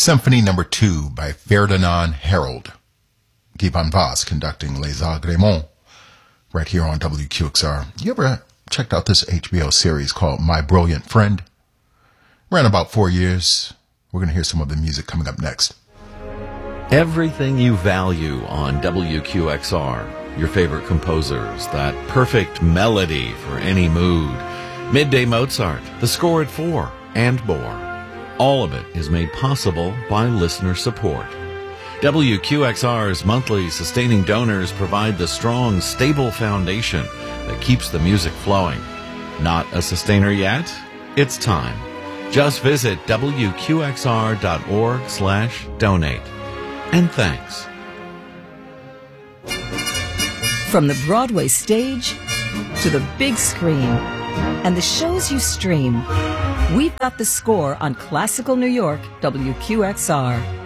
Symphony No. 2 by Ferdinand Harold. Guy Van Voss conducting Les Agréments right here on WQXR. You ever checked out this HBO series called My Brilliant Friend? Ran about 4 years. We're going to hear some of the music coming up next. Everything you value on WQXR. Your favorite composers, that perfect melody for any mood. Midday Mozart, The Score at 4, and more. All of it is made possible by listener support. WQXR's monthly sustaining donors provide the strong, stable foundation that keeps the music flowing. Not a sustainer yet? It's time. Just visit WQXR.org/donate. And thanks. From the Broadway stage to the big screen and the shows you stream, we've got the score on Classical New York, WQXR.